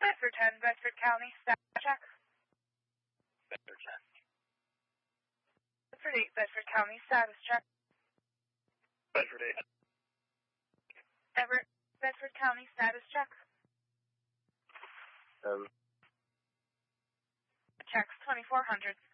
Bedford 10, Bedford County, status check. Bedford 10. Bedford 8, Bedford County, status check. Bedford 8. Everett, Bedford County, status check. Checks 2400.